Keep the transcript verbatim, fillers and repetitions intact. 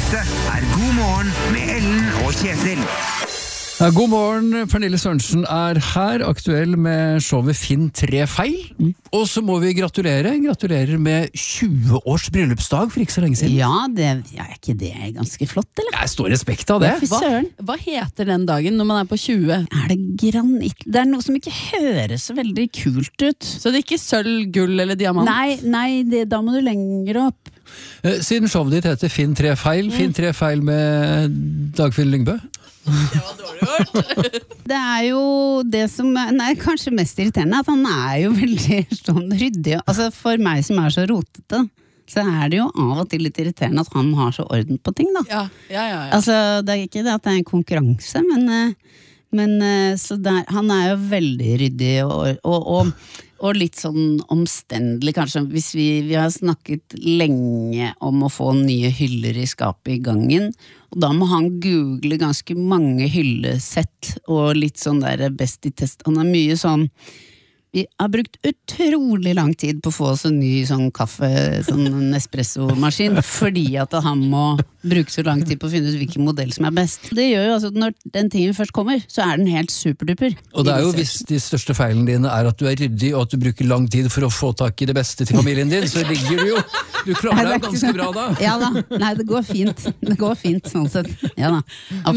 Dette er God morgen med Ellen og Kjetil. Ja, god morgen, Pernille Sørensen er her, aktuell med showet Finn tre feil. Mm. Og så må vi gratulere, gratulerer med tjue års bryllupsdag for ikke så lenge siden. Ja, det, ja, er ikke det ganske flott, eller? Jeg står respekt av det. Hva, hva heter den dagen når man er på tjue? Er det granitt? Det er noe som ikke høres så veldig kult ut. Så det er ikke sølv, gull eller diamant? Nei, nei det, da må du lenger opp. Siden showet ditt heter Finn tre feil, mm. Finn tre feil med Dagfinn Lyngbø. Det var dårlig hørt. Det er jo det som er kanskje mest irriterende, at han er jo veldig sånn ryddig. Altså for meg som er så rotete, så er det jo av og til litt irriterende at han har så orden på ting, da. Ja, ja, ja, ja. Altså det er ikke det at det er en konkurranse, men, men så der, han er jo veldig ryddig og, og, og Og litt sånn omstendelig, kanskje. Hvis vi, vi har snakket lenge om å få nye hyller i skapet i gangen, og da må han google ganske mange hyllesett, og litt sånn der best i test. Han er mye sånn, vi har brukt utrolig lang tid på å få oss en ny sånn kaffe, sånn espresso-maskin, fordi at han må bruke så lang tid på å finne ut hvilken modell som er best. Det gjør jo altså at når den tingen først kommer, så er den helt superduper. Og det er jo hvis de største feilene dine er at du er ryddig, og at du bruker lang tid for å få tak i det beste til familien din, så ligger du jo, du klarer deg ganske bra da. Ja da, nei det går fint, det går fint sånn sett, ja da, absolutt.